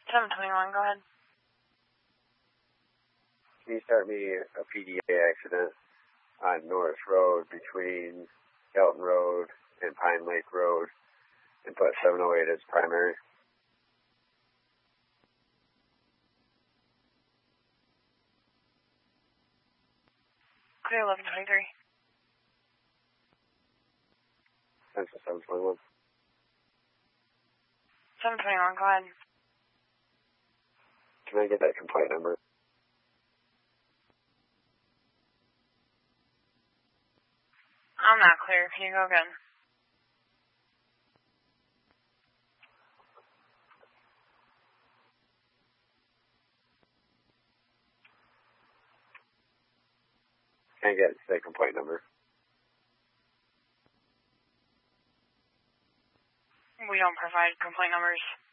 721, go ahead. Can you start me a PDA accident on Norris Road between Elton Road and Pine Lake Road and put 708 as primary? Clear 1123. Central 721. 721, go ahead. Can I get that complaint number? I'm not clear. Can you go again? Can I get the complaint number? We don't provide complaint numbers.